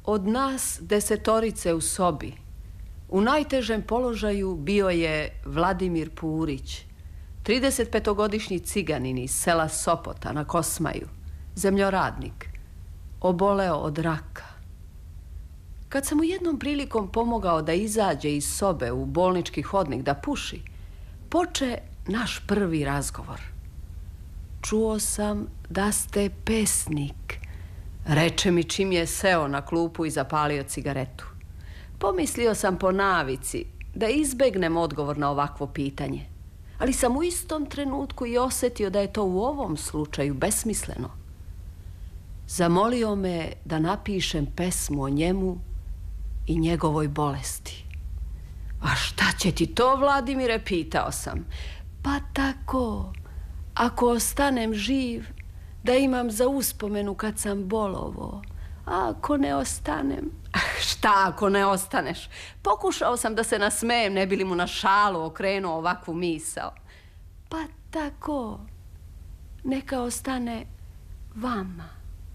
Od nas 10 u sobi u najtežem položaju bio je Vladimir Purić, 35-godišnji ciganin iz sela Sopota na Kosmaju, zemljoradnik, oboleo od raka. Kad sam mu jednom prilikom pomogao da izađe iz sobe u bolnički hodnik da puši, poče naš prvi razgovor. Čuo sam da ste pesnik, reče mi čim je seo na klupu i zapalio cigaretu. Pomislio sam po navici da izbegnem odgovor na ovakvo pitanje, ali sam u istom trenutku i osjetio da je to u ovom slučaju besmisleno. Zamolio me da napišem pesmu o njemu i njegovoj bolesti. A šta će ti to, Vladimire, pitao sam. Pa tako, ako ostanem živ, da imam za uspomenu kad sam bolovo. A ako ne ostanem... Šta ako ne ostaneš? Pokušao sam da se nasmejem, ne bi li mu na šalu okrenuo ovakvu misao. Pa tako, neka ostane vama.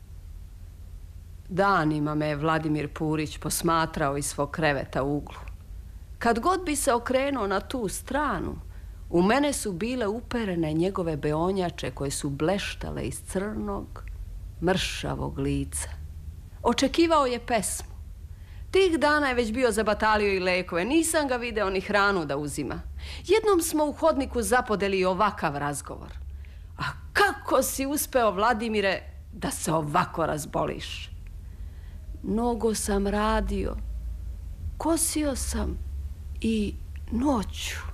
Danima me Vladimir Purić posmatrao iz svog kreveta u uglu. Kad god bi se okrenuo na tu stranu, u mene su bile uperene njegove beonjače koje su bleštale iz crnog, mršavog lica. Očekivao je pesmu. Tih dana je već bio zabatalio i lekove. Nisam ga video ni hranu da uzima. Jednom smo u hodniku zapodeli ovakav razgovor. A kako si uspeo, Vladimire, da se ovako razboliš? Mnogo sam radio. Kosio sam i noću.